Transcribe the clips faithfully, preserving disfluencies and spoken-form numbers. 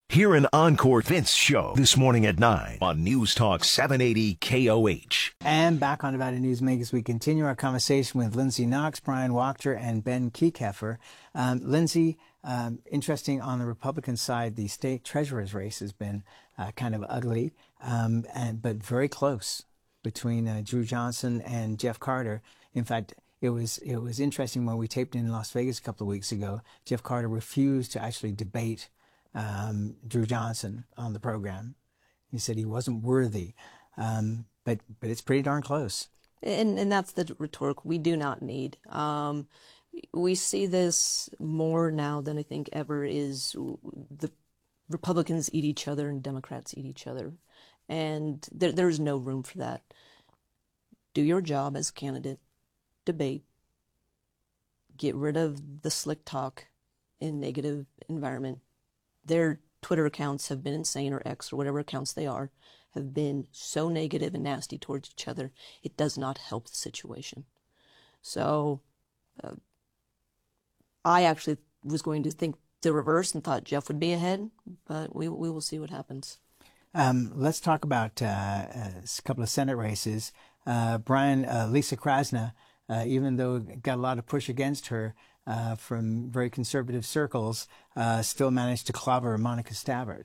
Hear an encore Vince show this morning at nine on News Talk seven eighty K O H. And back on Nevada Newsmakers, we continue our conversation with Lindsay Knox, Brian Wachter, and Ben Kiekeffer. Um, Lindsay, um, interesting on the Republican side, the state treasurer's race has been uh, kind of ugly, um, and but very close between uh, Drew Johnson and Jeff Carter. In fact, it was it was interesting when we taped in Las Vegas a couple of weeks ago. Jeff Carter refused to actually debate Um, Drew Johnson on the program. He said he wasn't worthy, um, but but it's pretty darn close. And and that's the rhetoric we do not need. Um, we see this more now than I think ever. Is the Republicans eat each other and Democrats eat each other, and there there's no room for that. Do your job as a candidate, debate, get rid of the slick talk and negative environment. Their Twitter accounts have been insane, or X, or whatever accounts they are, have been so negative and nasty towards each other. It does not help the situation. So uh, I actually was going to think the reverse and thought Jeff would be ahead, but we we will see what happens. Um, let's talk about uh, a couple of Senate races. Uh, Brian, uh, Lisa Krasna, uh, even though it got a lot of push against her, Uh, from very conservative circles, uh, still managed to clobber Monica Stabbert.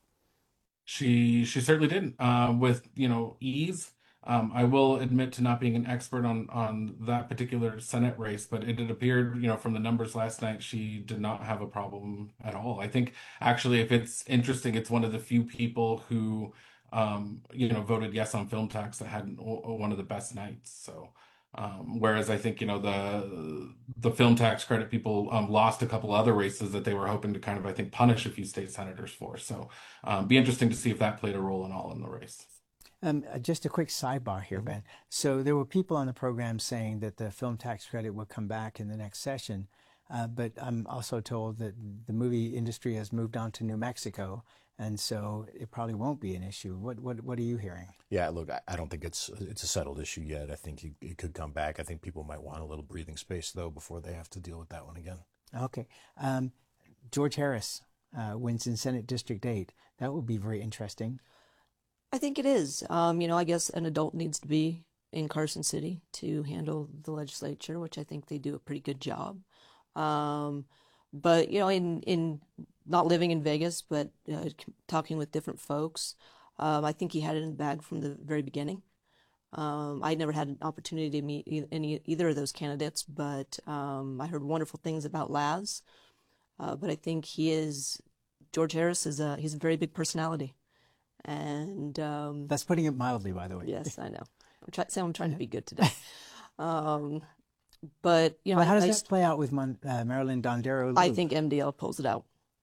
She she certainly didn't uh, with you know ease. Um, I will admit to not being an expert on on that particular Senate race, but it, it appeared you know from the numbers last night she did not have a problem at all. I think actually, if it's interesting, it's one of the few people who um, you know voted yes on film tax that had one of the best nights. So. Um, whereas I think, you know, the the film tax credit people um, lost a couple other races that they were hoping to kind of, I think, punish a few state senators for. So um, be interesting to see if that played a role in all in the race. Um, just a quick sidebar here, Ben. So there were people on the program saying that the film tax credit will come back in the next session. Uh, but I'm also told that the movie industry has moved on to New Mexico, and so it probably won't be an issue. What what what are you hearing? Yeah, look, I, I don't think it's it's a settled issue yet. I think it, it could come back. I think people might want a little breathing space, though, before they have to deal with that one again. Okay. Um, George Harris uh, wins in Senate District eight. That would be very interesting. I think it is. Um, you know, I guess an adult needs to be in Carson City to handle the legislature, which I think they do a pretty good job. Um, but, you know, in, in not living in Vegas, but uh, talking with different folks, um, I think he had it in the bag from the very beginning. Um, I never had an opportunity to meet e- any either of those candidates, but um, I heard wonderful things about Laz. Uh, but I think he is, George Harris is a, he's a very big personality. And um, that's putting it mildly, by the way. Yes, I know. I'm, try- so I'm trying to be good today. um, But, you know, well, how does I, that play out with Mon, uh, Marilyn Dondero? I think M D L pulls it out.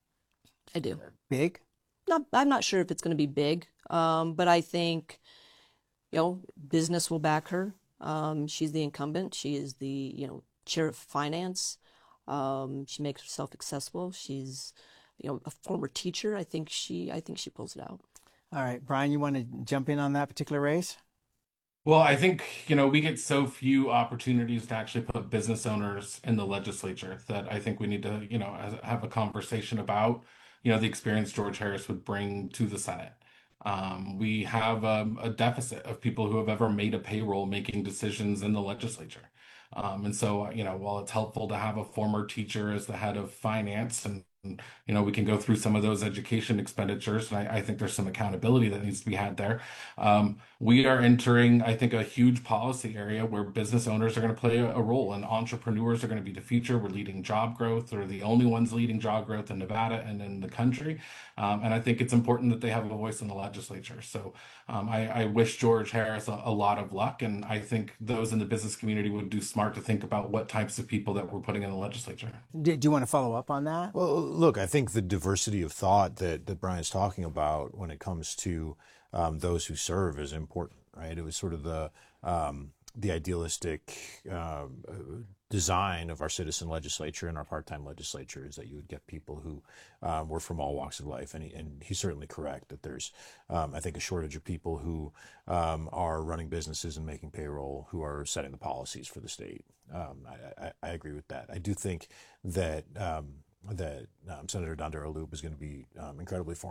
I do. Big? Not, I'm not sure if it's going to be big, um, but I think, you know, business will back her. Um, she's the incumbent. She is the, you know, chair of finance. Um, she makes herself accessible. She's, you know, a former teacher. I think she, I think she pulls it out. All right, Brian, you want to jump in on that particular race? Well, I think, you know, we get so few opportunities to actually put business owners in the legislature that I think we need to, you know, have a conversation about, you know, the experience George Harris would bring to the Senate. Um, we have um, a deficit of people who have ever made a payroll making decisions in the legislature. Um, and so, you know, while it's helpful to have a former teacher as the head of finance and you know, we can go through some of those education expenditures, and I, I think there's some accountability that needs to be had there. Um, we are entering, I think, a huge policy area where business owners are going to play a, a role, and entrepreneurs are going to be the future. We're leading job growth. They're the only ones leading job growth in Nevada and in the country. Um, and I think it's important that they have a voice in the legislature. So um, I, I wish George Harris a, a lot of luck, and I think those in the business community would do smart to think about what types of people that we're putting in the legislature. Do, do you want to follow up on that? Well, look, I think the diversity of thought that, that Brian's talking about when it comes to um, those who serve is important, right? It was sort of the um, the idealistic uh, design of our citizen legislature and our part-time legislature is that you would get people who um, were from all walks of life. And, he, and he's certainly correct that there's, um, I think, a shortage of people who um, are running businesses and making payroll, who are setting the policies for the state. Um, I, I, I agree with that. I do think that um, that um, Senator Dondero Loop is going to be um, incredibly formative